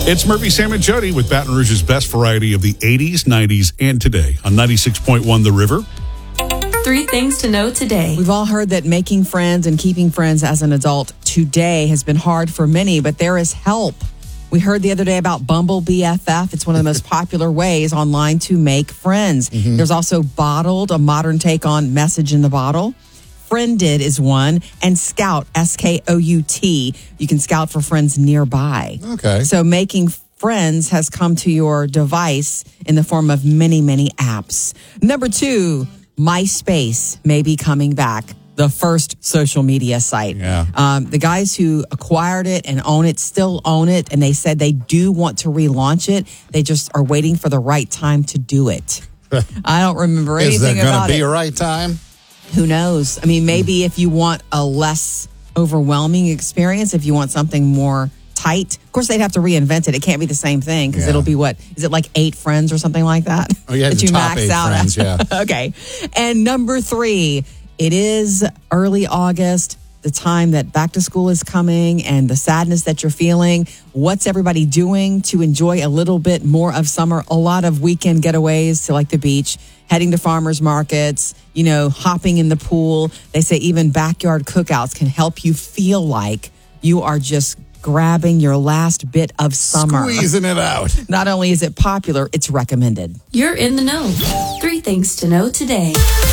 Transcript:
It's Murphy, Sam, and Jody with Baton Rouge's best variety of the 80s, 90s, and today on 96.1 The River. 3 things to know today. We've all heard that making friends and keeping friends as an adult today has been hard for many, but there is help. We heard the other day about Bumble BFF. It's one of the most popular ways online to make friends. There's also Bottled, a modern take on Message in the Bottle. Friended is one, and Scout, S-K-O-U-T. You can scout for friends nearby. Okay. So making friends has come to your device in the form of many, many apps. Number 2, MySpace may be coming back. The first social media site. Yeah. The guys who acquired it and own it still own it, and they said they do want to relaunch it. They just are waiting for the right time to do it. I don't remember Is there anything going about to be it. a right time? Who knows? I mean, maybe if you want a less overwhelming experience, if you want something more tight. Of course, they'd have to reinvent it. It can't be the same thing because it'll be is it like 8 friends or something like that? Oh, yeah, that the you top max 8 out friends, at. yeah. Okay. And number 3, it is early August, the time that back to school is coming and the sadness that you're feeling. What's everybody doing to enjoy a little bit more of summer? A lot of weekend getaways to like the beach, heading to farmers markets, hopping in the pool. They say even backyard cookouts can help you feel like you are just grabbing your last bit of summer. Squeezing it out. Not only is it popular, it's recommended. You're in the know. 3 things to know today.